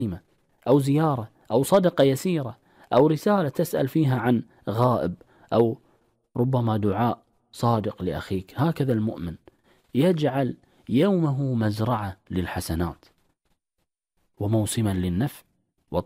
أو زيارة أو صدقة يسيرة أو رسالة تسأل فيها عن غائب، أو ربما دعاء صادق لأخيك. هكذا المؤمن يجعل يومه مزرعة للحسنات وموسما للنفع